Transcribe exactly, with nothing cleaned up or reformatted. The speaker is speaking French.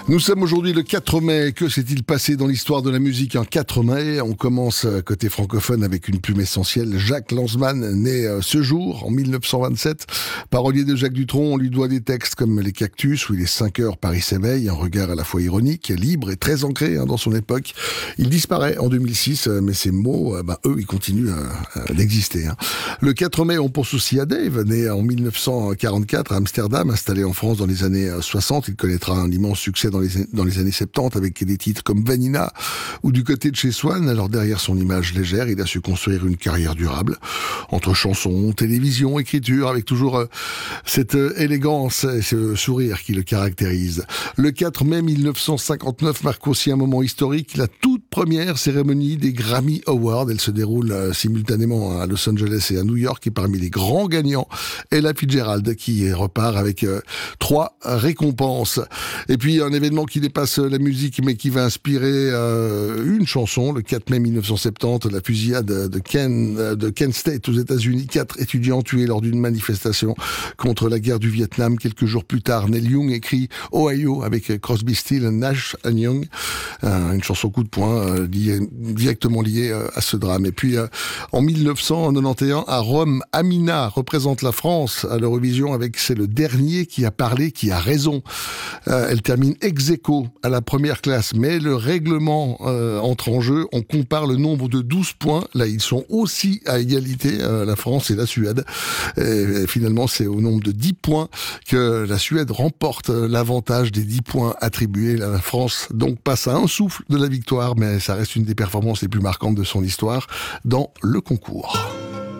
Nous sommes aujourd'hui le quatre mai. Que s'est-il passé dans l'histoire de la musique un quatre mai? On commence côté francophone avec une plume essentielle. Jacques Lanzmann, né ce jour, en mille neuf cent vingt-sept. Parolier de Jacques Dutronc, on lui doit des textes comme Les Cactus ou Il est cinq heures, Paris s'éveille. Un regard à la fois ironique, libre et très ancré hein, dans son époque. Il disparaît en deux mille six, mais ses mots, bah, eux, ils continuent euh, d'exister. Hein. Le quatre mai, on pense aussi à Dave, né en mille neuf cent quarante-quatre à Amsterdam, installé en France dans les années soixante. Il connaîtra un immense succès dans les, dans les années soixante-dix avec des titres comme Vanina ou Du côté de chez Swan. Alors derrière son image légère, il a su construire une carrière durable entre chansons, télévision, écriture, avec toujours euh, cette euh, élégance et ce sourire qui le caractérise. Le quatre mai mille neuf cent cinquante-neuf marque aussi un moment historique, la toute première cérémonie des Grammy Awards. Elle se déroule euh, simultanément à Los Angeles et à New York, et parmi les grands gagnants, Ella Fitzgerald qui repart avec euh, trois récompenses. Et puis un événement qui dépasse la musique mais qui va inspirer euh, une chanson. Le quatre mai mille neuf cent soixante-dix, la fusillade de Ken, de Kent State aux États-Unis. Quatre étudiants tués lors d'une manifestation contre la guerre du Vietnam. Quelques jours plus tard, Neil Young écrit Ohio avec Crosby, Stills, Nash and Young. Euh, une chanson coup de poing euh, liée, directement liée euh, à ce drame. Et puis euh, en mille neuf cent quatre-vingt-onze, à Rome, Amina représente la France à l'Eurovision avec C'est le dernier qui a parlé, qui a raison. Euh, elle termine ex aequo à la première classe, mais le règlement euh, entre en jeu. On compare le nombre de douze points. Là, ils sont aussi à égalité, euh, la France et la Suède. Et, et finalement, c'est au nombre de dix points que la Suède remporte l'avantage des dix points attribués. La France donc passe à un souffle de la victoire, mais ça reste une des performances les plus marquantes de son histoire dans le concours.